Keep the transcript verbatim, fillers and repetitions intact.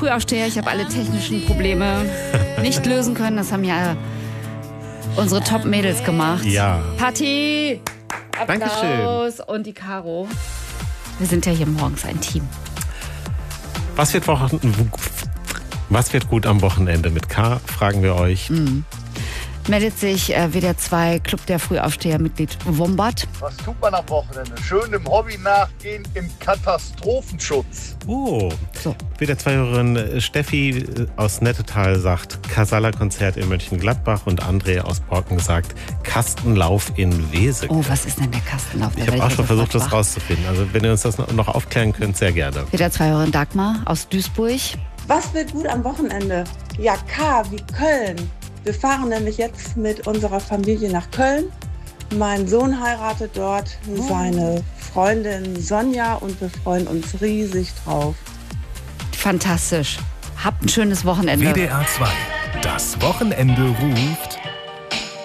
Frühaufsteher, ich habe alle technischen Probleme nicht lösen können. Das haben ja unsere Top-Mädels gemacht. Ja. Patti, Applaus. Dankeschön. Und die Caro. Wir sind ja hier morgens ein Team. Was wird, Wochen, was wird gut am Wochenende? Mit K fragen wir euch. Mhm. Meldet sich äh, W D R zwei Club der Frühaufsteher-Mitglied Wombat. Was tut man am Wochenende? Schön dem Hobby nachgehen im Katastrophenschutz. Oh, So. W D R zwei-Hörerin Steffi aus Nettetal sagt Casala-Konzert in Mönchengladbach und André aus Borken sagt Kastenlauf in Weseke. Oh, was ist denn der Kastenlauf? Da Ich habe werd auch ja schon versucht, sofort das wach. rauszufinden. Also wenn ihr uns das noch aufklären könnt, sehr gerne. W D R zwei-Hörerin Dagmar aus Duisburg. Was wird gut am Wochenende? Ja, K wie Köln. Wir fahren nämlich jetzt mit unserer Familie nach Köln. Mein Sohn heiratet dort seine Freundin Sonja und wir freuen uns riesig drauf. Fantastisch. Habt ein schönes Wochenende. W D R zwei. Das Wochenende ruft.